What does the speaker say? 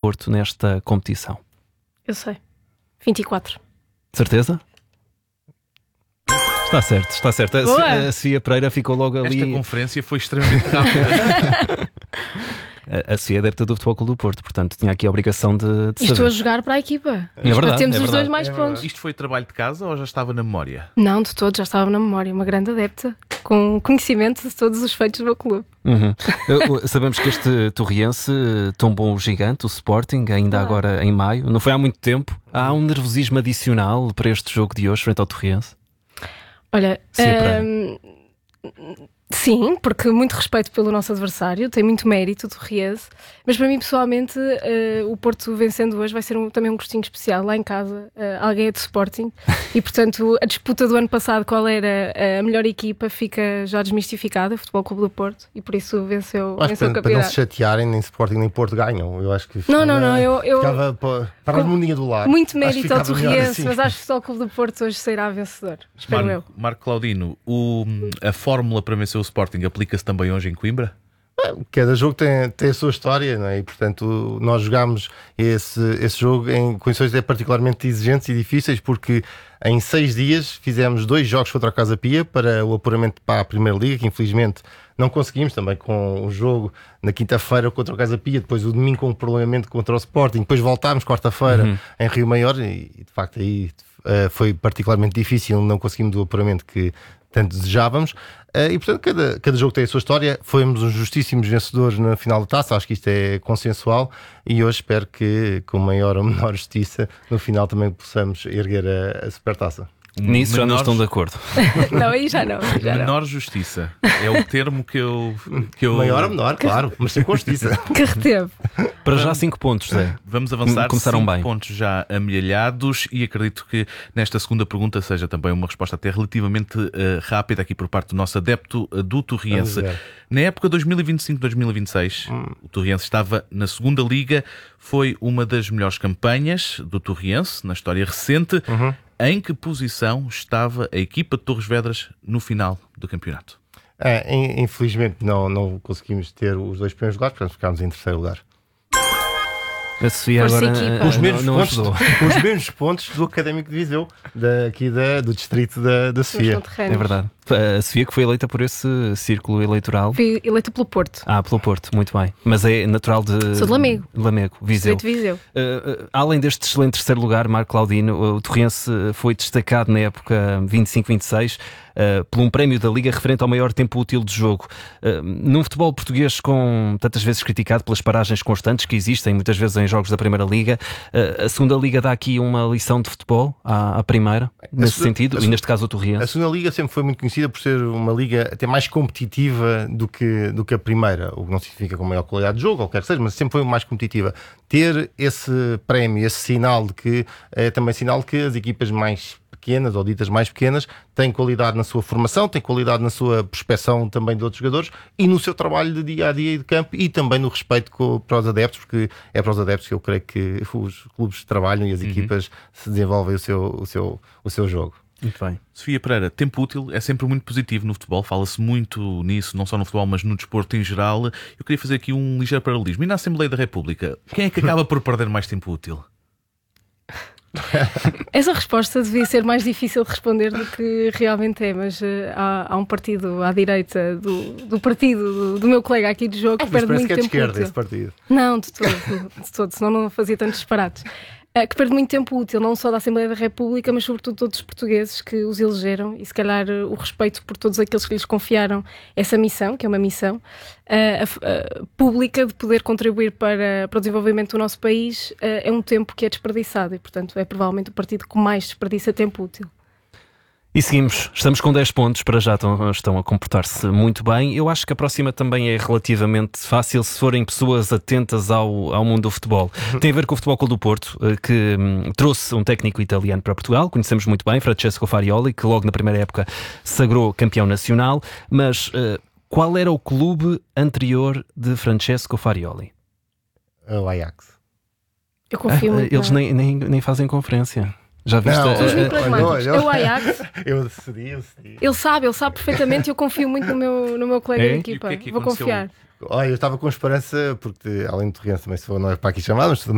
Porto nesta competição? Eu sei. 24. Certeza? Está certo. A Sofia Pereira ficou logo ali. Esta conferência foi extremamente rápida. A Sofia é adepta do Futebol Clube do Porto, portanto tinha aqui a obrigação de E estou a jogar para a equipa. É verdade, Temos é os verdade. dois mais pontos. Isto foi trabalho de casa ou já estava na memória? Não, de todos, já estava na memória. Uma grande adepta, com conhecimento de todos os feitos do meu clube. Sabemos que este Torriense tombou o gigante, o Sporting, ainda agora em maio. Não foi há muito tempo. Há um nervosismo adicional para este jogo de hoje frente ao Torriense? Olha, sim, porque muito respeito pelo nosso adversário, tem muito mérito do Torriense, mas para mim pessoalmente o Porto vencendo hoje vai ser também um gostinho especial. Lá em casa alguém é de Sporting e portanto a disputa do ano passado, qual era a melhor equipa, fica já desmistificada, o Futebol Clube do Porto, e por isso venceu o campeonato. Para não se chatearem, nem Sporting nem Porto ganham. Eu acho que eu para a mundinha do lado. muito mérito ao Torriense, assim. mas acho que o Futebol Clube do Porto hoje sairá vencedor, espero eu. Marco Claudino, a fórmula para vencer o Sporting aplica-se também hoje em Coimbra? Cada jogo tem a sua história, não é? E portanto nós jogámos esse jogo em condições particularmente exigentes e difíceis, porque em 6 dias fizemos 2 jogos contra a Casa Pia para o apuramento para a Primeira Liga, que infelizmente não conseguimos, também com o jogo na quinta-feira contra a Casa Pia, depois o domingo com o prolongamento contra o Sporting, depois voltámos quarta-feira em Rio Maior e de facto aí foi particularmente difícil, não conseguimos o apuramento que tanto desejávamos, e portanto cada jogo tem a sua história. Fomos uns justíssimos vencedores na final da taça, acho que isto é consensual, e hoje espero que com maior ou menor justiça no final também possamos erguer a supertaça. Nisso já não estão de acordo. Não, aí já não. Menor justiça é o termo que eu... Maior ou menor, claro, mas sem com justiça. Que reteve. Para já 5 pontos, Zé. Vamos avançar. Começaram 5 bem. pontos já amealhados, e acredito que nesta segunda pergunta seja também uma resposta até relativamente rápida aqui por parte do nosso adepto do Torriense. Na época 2025-2026, o Torriense estava na segunda liga, foi uma das melhores campanhas do Torriense na história recente. Em que posição estava a equipa de Torres Vedras no final do campeonato? Infelizmente não conseguimos ter os 2 primeiros lugares, portanto ficámos em terceiro lugar. A Sofia agora os mesmos pontos do Académico de Viseu, do distrito da Sofia. É verdade. A Sofia que foi eleita por esse círculo eleitoral. Fui eleita pelo Porto. Pelo Porto, muito bem. Mas é natural de... Sou de Lamego. Viseu. Viseu. Além deste excelente terceiro lugar, Marco Claudino, o Torriense foi destacado na época 25-26 por um prémio da Liga referente ao maior tempo útil de jogo. Num futebol português com tantas vezes criticado pelas paragens constantes que existem muitas vezes em jogos da Primeira Liga, a segunda Liga dá aqui uma lição de futebol à primeira, nesse sentido, e neste caso o Torriense. A segunda Liga sempre foi muito conhecida por ser uma liga até mais competitiva do que a primeira, o que não significa com maior qualidade de jogo, ou quer que seja, mas sempre foi mais competitiva. Ter esse prémio, esse sinal de que é também sinal de que as equipas mais pequenas ou ditas mais pequenas têm qualidade na sua formação, têm qualidade na sua prospeção também de outros jogadores e no seu trabalho de dia a dia e de campo, e também no respeito para os adeptos, porque é para os adeptos que eu creio que os clubes trabalham e as equipas se desenvolvem o seu jogo. Muito bem. Sofia Pereira, tempo útil é sempre muito positivo no futebol, fala-se muito nisso, não só no futebol, mas no desporto em geral. Eu queria fazer aqui um ligeiro paralelismo. E na Assembleia da República, quem é que acaba por perder mais tempo útil? Essa resposta devia ser mais difícil de responder do que realmente é, mas há um partido à direita do partido do meu colega aqui de jogo que perde muito tempo útil. Esse partido. Não, de todo, senão não fazia tantos disparates. Que perde muito tempo útil, não só da Assembleia da República, mas sobretudo todos os portugueses que os elegeram, e se calhar o respeito por todos aqueles que lhes confiaram essa missão, que é uma missão pública de poder contribuir para o desenvolvimento do nosso país, é um tempo que é desperdiçado e, portanto, é provavelmente o partido que mais desperdiça tempo útil. E seguimos, estamos com 10 pontos, para já estão a comportar-se muito bem. Eu acho que a próxima também é relativamente fácil se forem pessoas atentas ao mundo do futebol. Tem a ver com o Futebol Clube do Porto, que trouxe um técnico italiano para Portugal, conhecemos muito bem, Francesco Farioli, que logo na primeira época sagrou campeão nacional, mas qual era o clube anterior de Francesco Farioli? O Ajax. Eu confio muito. Eles nem fazem conferência. Já viste? É o Ajax. Eu decidi. Ele sabe perfeitamente e eu confio muito no meu colega de equipa. E o que é que vou aconteceu? confiar. Eu estava com esperança, porque além do Torriense também não é para aqui chamado, mas